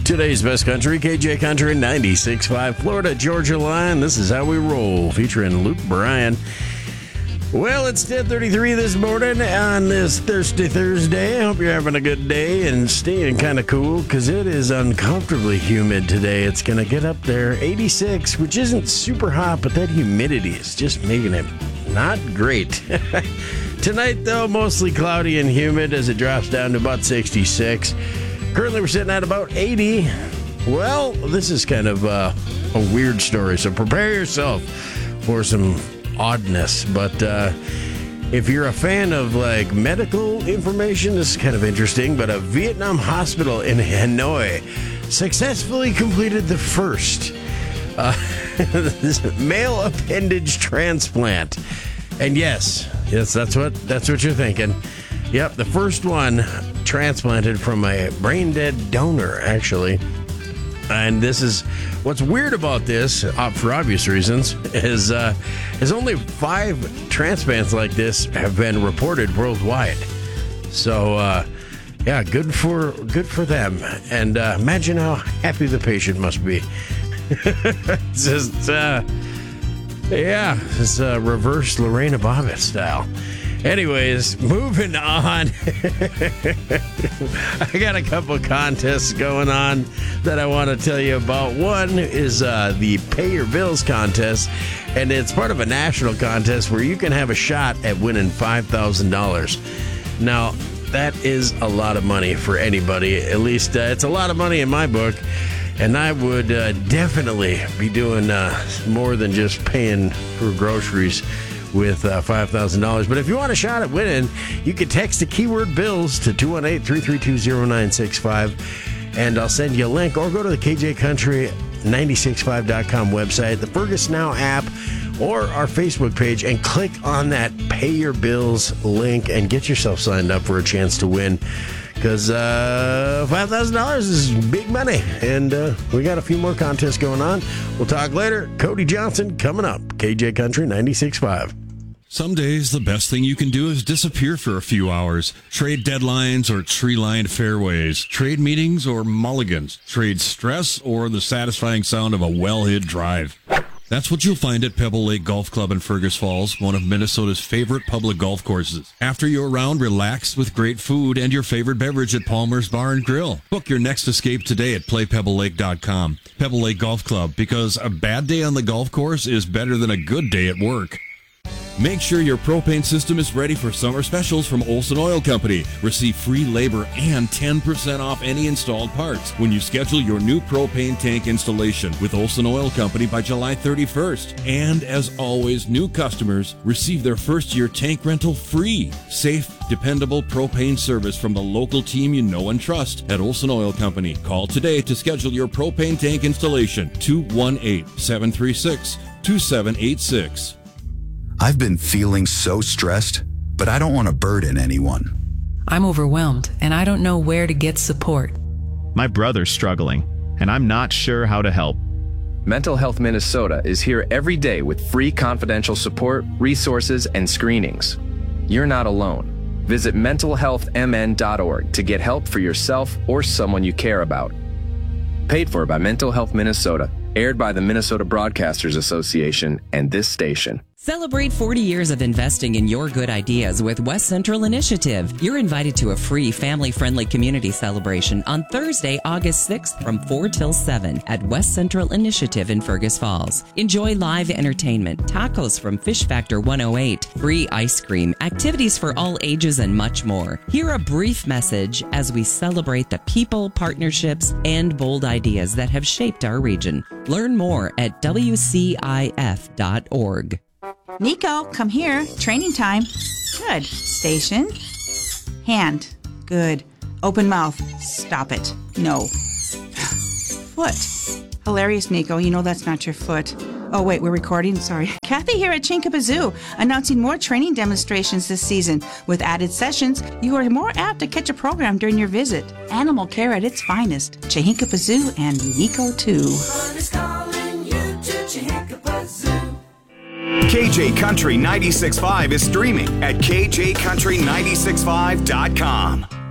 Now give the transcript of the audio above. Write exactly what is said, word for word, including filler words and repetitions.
Today's best country, K J Country ninety-six point five, Florida Georgia line. This is How We Roll, featuring Luke Bryan. Well, it's ten thirty-three this morning on this Thirsty Thursday. I hope you're having a good day and staying kind of cool because it is uncomfortably humid today. It's going to get up there, eighty-six, which isn't super hot, but that humidity is just making it not great. Tonight, though, mostly cloudy and humid as it drops down to about sixty-six. Currently, we're sitting at about eighty. Well, this is kind of uh, a weird story, so prepare yourself for some oddness. But uh, if you're a fan of like medical information, this is kind of interesting. But a Vietnam hospital in Hanoi successfully completed the first uh, this male appendage transplant. And yes, yes, that's what that's what you're thinking. Yep, the first one transplanted from a brain-dead donor, actually. And this is what's weird about this, uh, for obvious reasons, is uh, is only five transplants like this have been reported worldwide. So, uh, yeah, good for good for them. And uh, imagine how happy the patient must be. It's just, uh, yeah, it's uh, reverse Lorena Bobbitt style. Anyways, moving on. I got a couple contests going on that I want to tell you about. One is uh, the Pay Your Bills contest, and it's part of a national contest where you can have a shot at winning five thousand dollars. Now, that is a lot of money for anybody. At least uh, it's a lot of money in my book, and I would uh, definitely be doing uh, more than just paying for groceries with uh, five thousand dollars. But if you want a shot at winning, you can text the keyword bills to two one eight, three three two, zero nine six five, and I'll send you a link, or go to the K J Country ninety-six point five dot com website, the Fergus Now app, or our Facebook page, and click on that Pay Your Bills link and get yourself signed up for a chance to win. Because uh, five thousand dollars is big money, and uh, we got a few more contests going on. We'll talk later. Cody Johnson coming up, K J Country ninety-six point five. Some days, the best thing you can do is disappear for a few hours. Trade deadlines or tree-lined fairways. Trade meetings or mulligans. Trade stress or the satisfying sound of a well-hit drive. That's what you'll find at Pebble Lake Golf Club in Fergus Falls, one of Minnesota's favorite public golf courses. After your round, relax with great food and your favorite beverage at Palmer's Bar and Grill. Book your next escape today at play pebble lake dot com. Pebble Lake Golf Club, because a bad day on the golf course is better than a good day at work. Make sure your propane system is ready for summer specials from Olson Oil Company. Receive free labor and ten percent off any installed parts when you schedule your new propane tank installation with Olson Oil Company by July thirty-first. And as always, new customers receive their first year tank rental free. Safe, dependable propane service from the local team you know and trust at Olson Oil Company. Call today to schedule your propane tank installation. two one eight, seven three six, two seven eight six. I've been feeling so stressed, but I don't want to burden anyone. I'm overwhelmed, and I don't know where to get support. My brother's struggling, and I'm not sure how to help. Mental Health Minnesota is here every day with free confidential support, resources, and screenings. You're not alone. Visit mental health m n dot org to get help for yourself or someone you care about. Paid for by Mental Health Minnesota. Aired by the Minnesota Broadcasters Association and this station. Celebrate forty years of investing in your good ideas with West Central Initiative. You're invited to a free family-friendly community celebration on Thursday, August sixth from four till seven at West Central Initiative in Fergus Falls. Enjoy live entertainment, tacos from Fish Factor one oh eight, free ice cream, activities for all ages, and much more. Hear a brief message as we celebrate the people, partnerships, and bold ideas that have shaped our region. Learn more at w c i f dot org. Nico, come here. Training time. Good. Station. Hand. Good. Open mouth. Stop it. No. Foot. Hilarious, Nico. You know that's not your foot. Oh, wait, we're recording? Sorry. Kathy here at Chincopa Zoo, announcing more training demonstrations this season. With added sessions, you are more apt to catch a program during your visit. Animal care at its finest. Chincopa Zoo and Nico, too. K J Country ninety-six point five is streaming at k j country nine six five dot com.